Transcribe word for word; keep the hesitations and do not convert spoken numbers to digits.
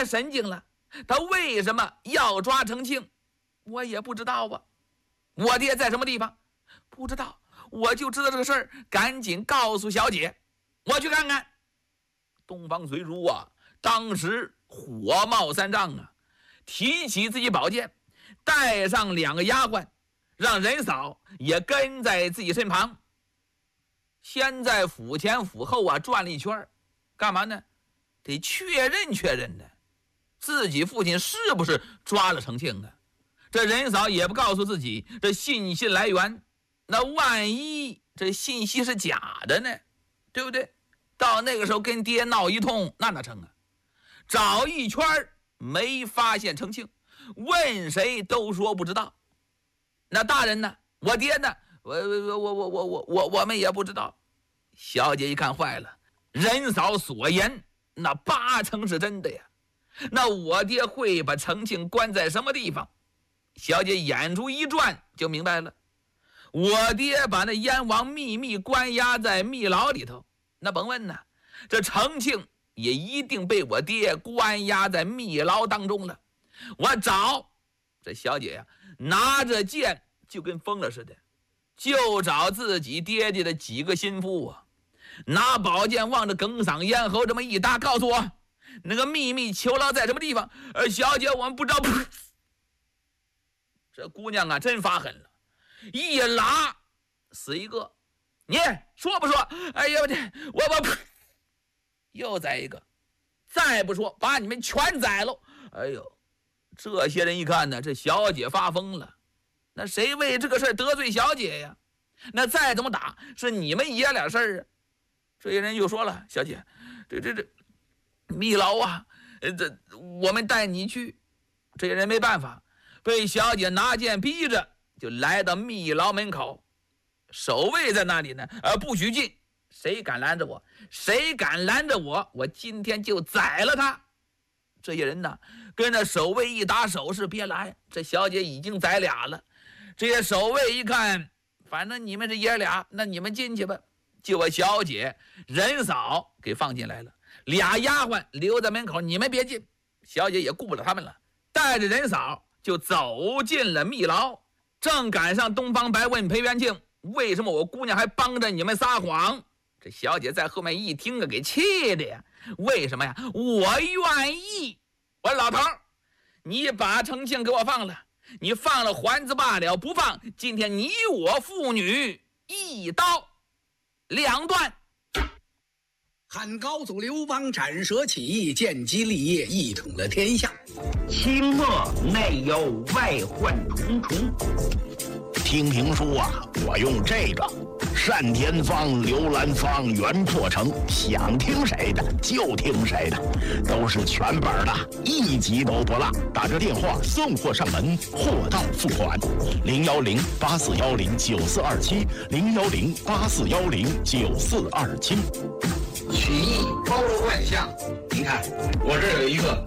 太神经了，他为什么要抓程庆？我也不知道啊。我爹在什么地方？不知道，我就知道这个事儿，赶紧告诉小姐，我去看看。东方随珠啊，当时火冒三丈啊，提起自己宝剑，带上两个丫鬟，让人嫂也跟在自己身旁，先在府前府后啊转了一圈，干嘛呢？得确认确认的，自己父亲是不是抓了程庆啊？这人嫂也不告诉自己这信息来源，那万一这信息是假的呢？对不对？到那个时候跟爹闹一通，那哪成啊？找一圈没发现程庆，问谁都说不知道。那大人呢？我爹呢？我我我我我我我我们也不知道。小姐一看坏了，人嫂所言那八成是真的呀。那我爹会把程庆关在什么地方？小姐眼珠一转就明白了，我爹把那燕王秘密关押在密牢里头，那甭问呢，这程庆也一定被我爹关押在密牢当中了。我找这小姐呀、啊，拿着剑就跟疯了似的，就找自己爹爹的几个心腹啊，拿宝剑望着哽嗓咽喉这么一搭，告诉我那个秘密囚牢在什么地方？而小姐我们不知道。这姑娘啊真发狠了，一拉死一个。你说不说？哎呀，我我我又宰一个，再不说把你们全宰了。哎呦，这些人一看呢，这小姐发疯了，那谁为这个事得罪小姐呀？那再怎么打是你们爷俩事儿啊。这些人又说了，小姐，这这这密牢啊，这我们带你去。这些人没办法，被小姐拿剑逼着，就来到密牢门口，守卫在那里呢，呃，不许进。谁敢拦着我？谁敢拦着我？我今天就宰了他。这些人呢，跟着守卫一打手势，别来。这小姐已经宰俩了。这些守卫一看，反正你们这爷俩，那你们进去吧。就把小姐、人嫂给放进来了，俩丫鬟留在门口，你们别进。小姐也顾不了他们了，带着人嫂就走进了密牢。正赶上东方白问裴元庆，为什么我姑娘还帮着你们撒谎？这小姐在后面一听啊，给气的呀！为什么呀？我愿意。我说老头，你把程庆给我放了，你放了环子罢了，不放，今天你我父女一刀两断。 汉高祖刘邦斩蛇起义，建基立业，一统了天下。 清末内忧外患重重。 听评书啊，我用这个单田芳、刘兰芳、袁破城，想听谁的就听谁的，都是全本的，一集都不落。打着电话送货上门，货到付款。零幺零八四幺零九四二七，零幺零八四幺零九四二七。 曲艺包罗万象，您看我这儿有一个